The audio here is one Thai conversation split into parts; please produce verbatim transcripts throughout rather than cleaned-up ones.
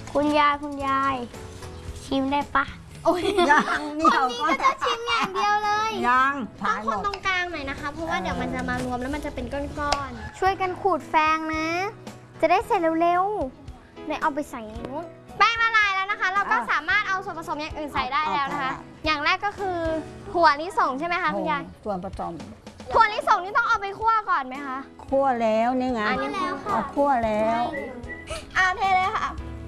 คุณยายคุณยายชิมได้ปะโอ้ยยังนี่คนนี้ก็จะชิมอย่างเดียวเลยยังต้องคนตรงกลางหน่อยนะคะเพราะว่าเดี๋ยวมันจะมารวมแล้วมันจะเป็นก้อนๆช่วยกันขูดแฟงนะจะได้เสร็จเร็วๆเลยเอาไปใส่ในนู้นแป้งละลายแล้วนะคะเราก็สามารถเอาส่วนผสมอย่างอื่นใส่ได้แล้วนะคะอย่างแรกก็คือถั่วลิสงใช่ไหมคะคุณยายส่วนผสมถั่วลิสงนี่ต้องเอาไปคั่วก่อนไหมคะคั่วแล้วนี่ไงเอาคั่วแล้วอ่าเทเลยค่ะ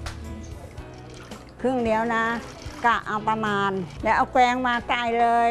ครึ่งเดียวนะกะเอาประมาณแล้วเอาแกงมาใส่เลย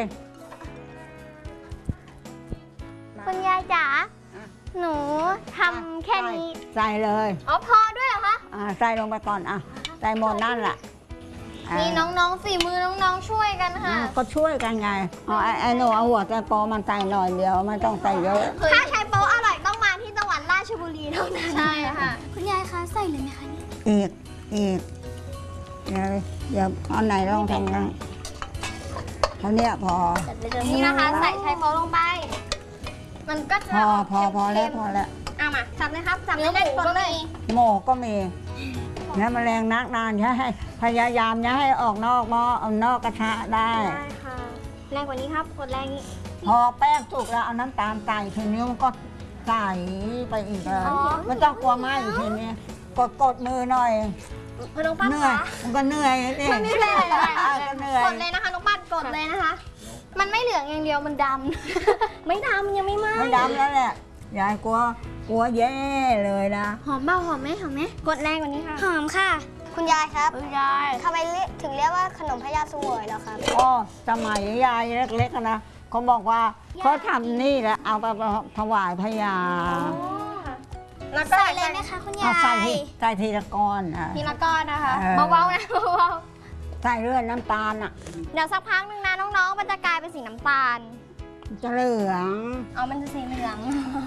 คุณยายจ๋าหนูทำแค่นี้ใส่เลยอ๋อพอด้วยเหรอคะอ่าใส่ลงไปก่อนอ่ะใส่หมดนั่นแหละมีน้องๆฝีมือน้องๆช่วยกันค่ะก็ช่วยกันไงอ๋อไอ้หนูเอาหัวใจโปมันใส่หน่อยเดียวไม่ต้องใส่เยอะถ้าใช้โป๊อร่อยต้องมาที่จังหวัดราชบุรีเท่านั้นใช่ค่ะคุณยายคะใส่เลยไหมคะอีกอีกเดี๋ยวเดี๋ยวเอาไหนลองทำกันเท่านี้พอนี่นะคะใส่ไชโป๊ลงไปมันก็จะพอพอพอแล้วพอแล้วเอามาจับเลยครับจับเนื้อหมูก็เลยหมูก็มีเนื้อแมลงนักนานอย่าให้พยายามอย่าให้ออกนอกหม้อเอานอกกระทะได้ได้ค่ะแรงกว่านี้ครับกดแรงนี้พอแป้งสุกแล้วเอาน้ำตาลใส่ทีนี้มันก็ใส่ไปอีกเลยไม่ต้องกลัวไหมทีนี้กดกดมือหน่อยพน้องปั้นเหนื่อยมันก็เหนื่อยนี่มันไม่เหนื่อยกดเลยนะคะน้องปั้นกดเลยนะคะมันไม่เหลืองอย่างเดียวมันดำไม่ดำยังไม่ไหม้ไม่ดำแล้วแหละยายกลัวกลัวแย่เลยนะหอมเบาหอมไหมหอมไหมกดแรงกว่านี้ค่ะหอมค่ะคุณยายครับคุณยายทำไมถึงเรียกว่าขนมพญาเสวยเหรอครับอ๋อสมัยยายเล็กๆนะเขาบอกว่าเขาทำนี่แหละเอาไปถวายพญาแล้วก็ใส่เลยนะคะคุณยายใส่ทีใส่ทีละก้อนทีละก้อนนะคะเบาๆนะเบาๆใส่เลือดน้ำตาลอ่ะเดี๋ยวสักพักนึงนะน้องๆมันจะกลายเป็นสีน้ำตาลจะเหลืองเอามันจะสีเหลือง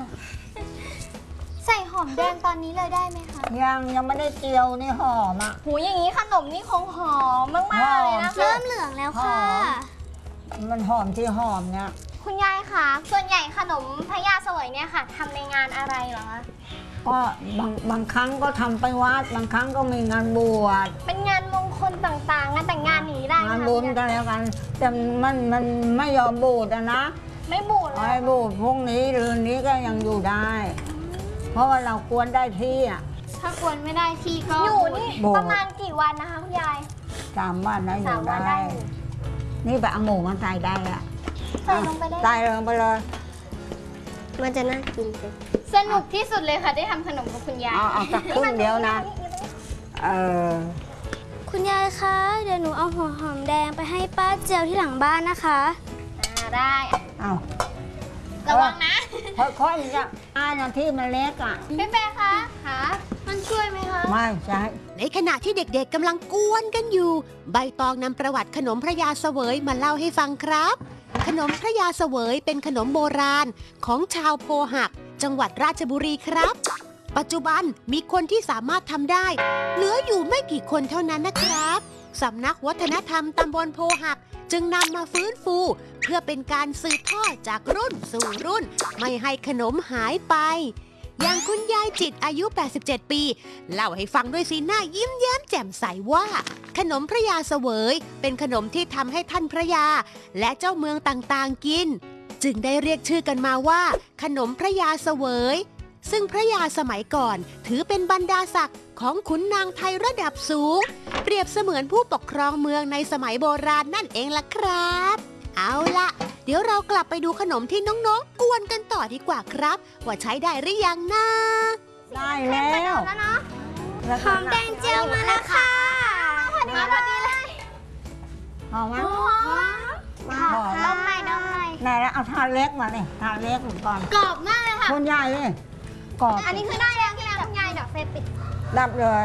ใส่หอมแดงตอนนี้เลยได้ไหมคะยังยังไม่ได้เจียวนี่หอมอ่ะหูอย่างนี้ขนมนี่คงหอมมากๆเลยนะคะเริ่มเหลืองแล้วค่ะมันหอมที่หอมเนี่ยคุณยายคะส่วนใหญ่ขนมพญาเสวยเนี่ยค่ะทำในงานอะไรเหรอคะก็บางบางครั้งก็ทำไปวัดบางครั้งก็มีงานบวชเป็นงานมงคลต่างๆงานแต่งงานนี้ได้งานบุญกันแล้วกันแต่มันมันไม่ยอมบูดนะไม่บูดไม่บูดพรุ่งนี้หรือนี้ก็ยังอยู่ได้เพราะว่าเราควรได้ที่อ่ะถ้าควรไม่ได้ที่ก็อยู่นี่ประมาณกี่วันนะคะคุณยายสามวันนะอยู่ได้นี่แบบเอาหมูมาใส่ได้อ่ะใส่ลงไปได้ใส่ลงไปเลยมันจะน่ากินสนุกที่สุดเลยค่ะได้ทำขนมกับคุณยายเอาเอาสักครึ่งเดียวนะเออคุณยายคะเดี๋ยวหนูเอาหัวหอมแดงไปให้ป้าเจียวที่หลังบ้านนะคะอ่าได้เอาระวังนะค่อยๆจะอ่านาที่มันเล็กอ่ะพี่เป้คะคะมันช่วยไหมคะไม่ใช่ในขณะที่เด็กๆกำลังกวนกันอยู่ใบตองนำประวัติขนมพระยาเสวยมาเล่าให้ฟังครับขนมพระยาเสวยเป็นขนมโบราณของชาวโพหักจังหวัดราชบุรีครับปัจจุบันมีคนที่สามารถทำได้เหลืออยู่ไม่กี่คนเท่านั้นนะครับสำนักวัฒนธรรมตำบลโพหักจึงนำมาฟื้นฟูเพื่อเป็นการสืบทอดจากรุ่นสู่รุ่นไม่ให้ขนมหายไปอย่างคุณยายจิตอายุแปดสิบเจ็ดปีเล่าให้ฟังด้วยสีหน้ายิ้มแย้มแจ่มใสว่าขนมพระยาเสวยเป็นขนมที่ทำให้ท่านพระยาและเจ้าเมืองต่างๆกินจึงได้เรียกชื่อกันมาว่าขนมพระยาเสวยซึ่งพระยาสมัยก่อนถือเป็นบรรดาศักดิ์ของขุนนางไทยระดับสูงเปรียบเสมือนผู้ปกครองเมืองในสมัยโบราณนั่นเองล่ะครับเอาล่ะเดี๋ยวเรากลับไปดูขนมที่น้องๆกวนกันต่อดีกว่าครับว่าใช้ได้หรือยังนะได้แล้วหอมแดงเจียวมาแล้วค่ะมาพอดีเลยหอมไหมหอมหอมน้ำใหม่น้ำใหม่ไหนแล้วเอาทานเล็กมาเลยทานเล็กก่อนกรอบมากเลยค่ะคนใหญ่เลยกรอบอันนี้คือได้แล้วที่แล้วคุณยายเดี๋ยวเฟปิดดับเลย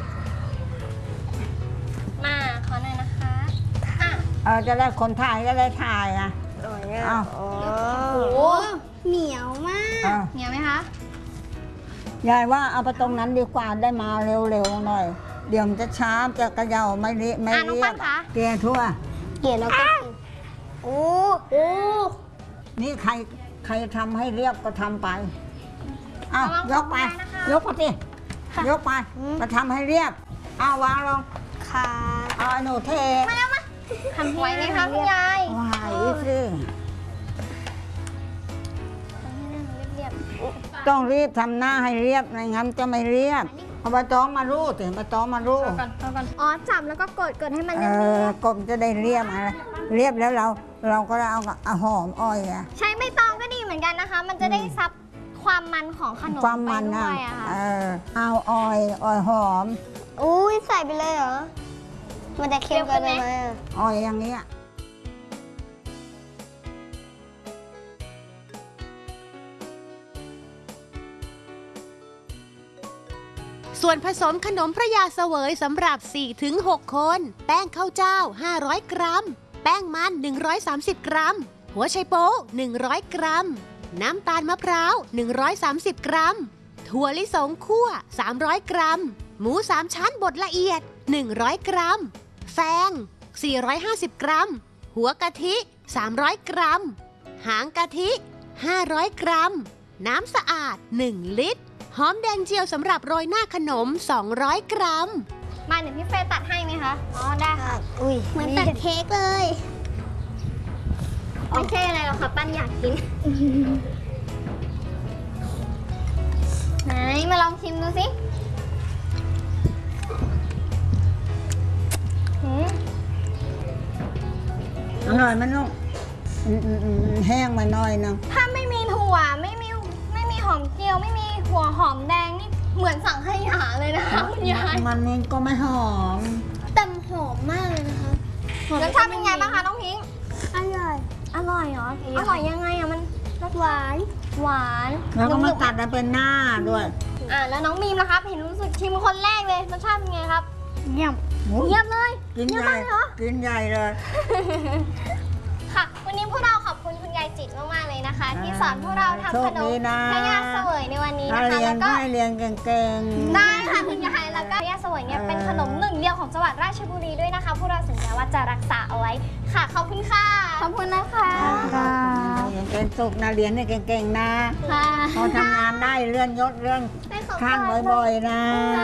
มาขอหน่อยนะคะเออจะได้คนถ่ายก็ได้ถ่ายอ่ะอ้าวโอ้โหเหนียวมากเหนียวไหมคะยายว่าเอาไปตรงนั้นดีกว่าได้มาเร็วๆหน่อยเดี๋ยวมันจะช้าจะกระเยาไม่เรียไม่เรียบเกลี่ยทั่วเกลี่ยแล้วก็โอ้โหนี่ใครใครทำให้เรียบก็ทำไปอ้าวยกไปยกไปสิยกไปมาทำให้เรียบเอาวางลงค่ะเอาหนูเทมาแล้วมาทำไหวไหมคะคุณยายไหวสิเรียบต้องรีบทำหน้าให้เรียบไม่งั้นจะไม่เรียบเอาใบตองมารูดสิใบตองมารูดๆก่อนก่อนอ๋อจับแล้วก็กดกดให้มันเอเรียบอกบจะได้เรียบอะไรเรียบแล้วเราเราก็เอาเอาหอมอ้อยอะๆใช้ใบตองก็ดีเหมือนกันนะคะ มันจะได้ซับความมันของขนมความไปมันด้นะวยอะค่ะเออเอาอ้อยอ้อยหอมอุ้ยใส่ไปเลยเหรอ มันจะเค็มเกินไปไหมอ้อยอย่างเงี้ยส่วนผสมขนมพระยาเสวยสำหรับ สี่ถึงหก คน แป้งข้าวเจ้า ห้าร้อย กรัม แป้งมัน หนึ่งร้อยสามสิบ กรัม หัวไชโป๊ะ หนึ่งร้อย กรัม น้ำตาลมะพร้าว หนึ่งร้อยสามสิบ กรัม ถั่วลิสงคั่ว สามร้อย กรัม หมูสามชั้นบดละเอียด หนึ่งร้อย กรัม แฟง สี่ร้อยห้าสิบ กรัม หัวกะทิ สามร้อย กรัม หางกะทิ ห้าร้อย กรัม น้ำสะอาด หนึ่ง ลิตร หอมแดงเจียวสำหรับโรยหน้าขนม สองร้อย กรัมมาเดี๋ยวพี่เฟย์ตัดให้ไหมคะ อ๋อได้ค่ะ อุ้ยเหมือนตัดเค้กเลย ไม่ใช่อะไรหรอกค่ะปั้นอยากกิน ไหนมาลองชิมดูสิหืมอร่อยไหมันลูกอืมอืมอืมแห้งมาหน่อยนึงถ้าไม่มีถั่วไม่มีไม่มีหอมเจียวไม่มีหัวหอมแดงนี่เหมือนสั่งขยะเลยนะคะคุณยายมันนี่ก็ไม่หอมแต่หอมมากเลยนะคะรสชาติเป็นไงบ้างคะน้องพิงค์อร่อยอร่อยเหรอ อร่อยยังไงอะมันหวานหวานแล้วก็มาหนึบๆตัดมาเป็นหน้าด้วยอ่าแล้วน้องมีมนะครับ เห็นรู้สึกชิมคนแรกเลยรสชาติเป็นไงครับเยี่ยมเยี่ยมเลยกินเยี่ยมใหญ่มากเลยเหรอกินใหญ่เลยค่ะ วันนี้พวกเราขอบคุณคุณยายจิตมากๆเลยนะคะ ที่สอนพวกเราทำโชขคน ดีมนะพระยาเสวยในวันนี้ถ้านะคะเรียแล้นวก็ก็ให้เรียนเก่งๆได้ค่ะคุณยายแล้วก็พระยาเสวยเนี่ยเออเป็นขนมหนึ่งเดียวของจังหวัดราชบุรีด้วยนะคะ พวกเราสัญญาว่าจะรักษาเอาไว้ค่ะขอบคุณค่ะขอบคุณนะคะเรียนเป็นสุขนะเรียนให้เก่งๆนะค่ะพอทำงานได้เลื่อนยศเลื่อนได้ของขั้นบ่อยๆนะ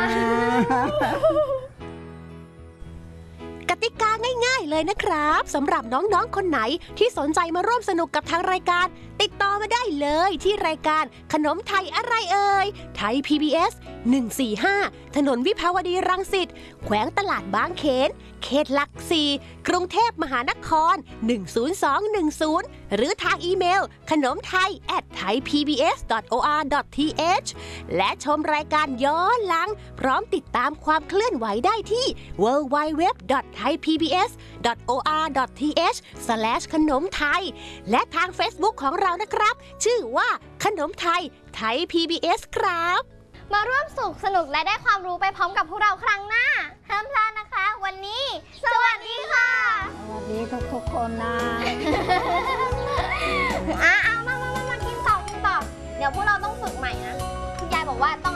กติกาง่ายๆเลยนะครับสำหรับน้องๆคนไหนที่สนใจมาร่วมสนุกกับทางรายการ ติดต่อมาได้เลยที่รายการขนมไทยอะไรเอ่ยไทย พี บี เอส หนึ่งสี่ห้า ถนนวิภาวดีรังสิตแขวงตลาดบางเขนเขตหลักสี่กรุงเทพมหานคร หนึ่งศูนย์สองหนึ่งศูนย์ หรือทางอีเมลขนมไทย แอท ไทยพีบีเอส ดอท โอ อาร์ ดอท ที เอช และชมรายการย้อนหลัง พร้อมติดตามความเคลื่อนไหวได้ที่ ดับเบิลยู ดับเบิลยู ดับเบิลยู ดอท ไทยพีบีเอส ดอท โอ อาร์ ดอท ที เอช สแลช ขนมไทย และทาง Facebook ของเรานะครับ ชื่อว่าขนมไทยไทย พี บี เอส ครับมาร่วมสุขสนุกและได้ความรู้ไปพร้อมกับพวกเราครั้งหน้าห้ามพลาดนะคะ วันนี้ สวัสดีค่ะสวัสดีทุกๆคนนะอ่ะเอามามามามากินต่อกินต่อ เดี๋ยวพวกเราต้องฝึกใหม่นะ คุณยายบอกว่าต้อง